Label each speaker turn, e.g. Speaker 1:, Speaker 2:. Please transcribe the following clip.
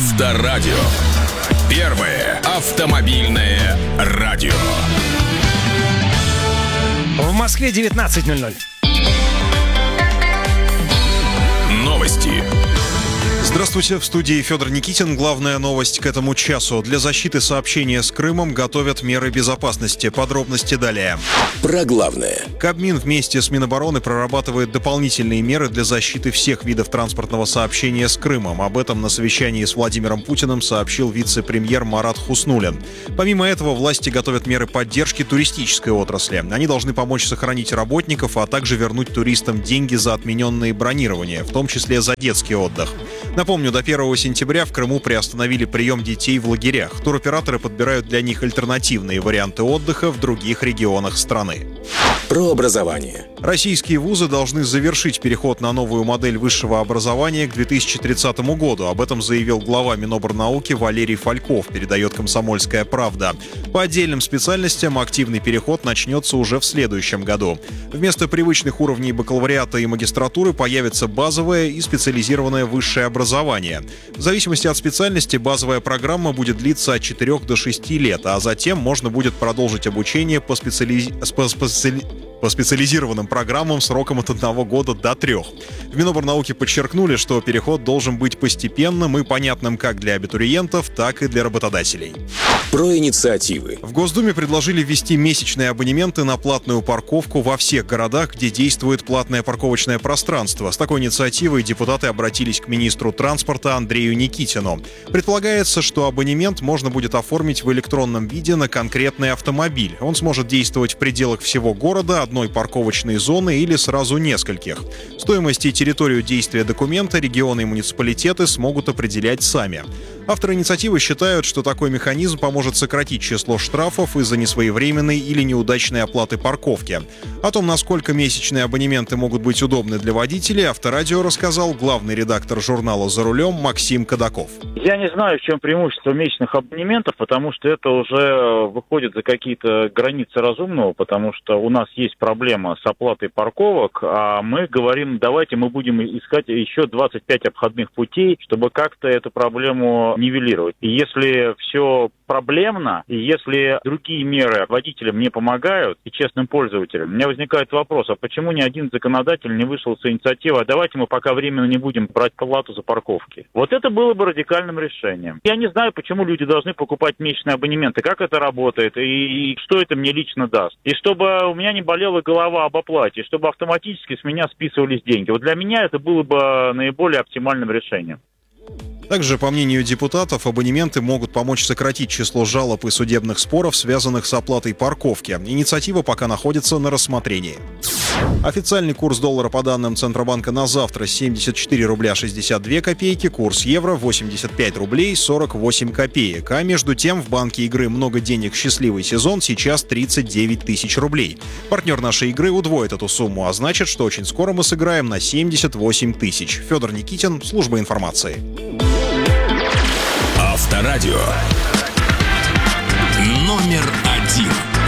Speaker 1: Авторадио. Первое автомобильное радио.
Speaker 2: В Москве 19:00.
Speaker 1: Новости.
Speaker 3: Здравствуйте, в студии Федор Никитин. Главная новость к этому часу. Для защиты сообщения с Крымом готовят меры безопасности. Подробности далее.
Speaker 1: Про главное.
Speaker 3: Кабмин вместе с Минобороны прорабатывает дополнительные меры для защиты всех видов транспортного сообщения с Крымом. Об этом на совещании с Владимиром Путиным сообщил вице-премьер Марат Хуснуллин. Помимо этого, власти готовят меры поддержки туристической отрасли. Они должны помочь сохранить работников, а также вернуть туристам деньги за отмененные бронирования, в том числе за детский отдых. Напомню, до 1 сентября в Крыму приостановили прием детей в лагерях. Туроператоры подбирают для них альтернативные варианты отдыха в других регионах страны.
Speaker 1: Про образование.
Speaker 3: Российские вузы должны завершить переход на новую модель высшего образования к 2030 году. Об этом заявил глава Минобрнауки Валерий Фальков, передает «Комсомольская правда». По отдельным специальностям активный переход начнется уже в следующем году. Вместо привычных уровней бакалавриата и магистратуры появится базовое и специализированное высшее образование. В зависимости от специальности базовая программа будет длиться от 4 до 6 лет, а затем можно будет продолжить обучение по специализированным программам сроком от 1 года до 3. В Минобрнауке подчеркнули, что переход должен быть постепенным и понятным как для абитуриентов, так и для работодателей.
Speaker 1: Про инициативы.
Speaker 3: В Госдуме предложили ввести месячные абонементы на платную парковку во всех городах, где действует платное парковочное пространство. С такой инициативой депутаты обратились к министру транспорта Андрею Никитину. Предполагается, что абонемент можно будет оформить в электронном виде на конкретный автомобиль. Он сможет действовать в пределах всего города, одной парковочной зоны или сразу нескольких. Стоимость и территорию действия документа регионы и муниципалитеты смогут определять сами. Авторы инициативы считают, что такой механизм поможет сократить число штрафов из-за несвоевременной или неудачной оплаты парковки. О том, насколько месячные абонементы могут быть удобны для водителей, Авторадио рассказал главный редактор журнала «За рулем» Максим Кадаков.
Speaker 4: Я не знаю, в чем преимущество месячных абонементов, потому что это уже выходит за какие-то границы разумного, потому что у нас есть проблема с оплатой парковок, а мы говорим, давайте мы будем искать еще 25 обходных путей, чтобы как-то эту проблему нивелировать. И если все проблемно, и если другие меры водителям не помогают, и честным пользователям, у меня возникает вопрос, а почему ни один законодатель не вышел с инициативой, а давайте мы пока временно не будем брать плату за парковки. Вот это было бы радикальным решением. Я не знаю, почему люди должны покупать месячные абонементы, как это работает, и что это мне лично даст. И чтобы у меня не болела голова об оплате, чтобы автоматически с меня списывались деньги. Вот для меня это было бы наиболее оптимальным решением.
Speaker 3: Также, по мнению депутатов, абонементы могут помочь сократить число жалоб и судебных споров, связанных с оплатой парковки. Инициатива пока находится на рассмотрении. Официальный курс доллара по данным Центробанка на завтра 74 рубля 62 копейки, курс евро 85 рублей 48 копеек. А между тем в банке игры «Много денег. Счастливый сезон» сейчас 39 тысяч рублей. Партнер нашей игры удвоит эту сумму, а значит, что очень скоро мы сыграем на 78 тысяч. Федор Никитин, служба информации.
Speaker 1: Авторадио. Номер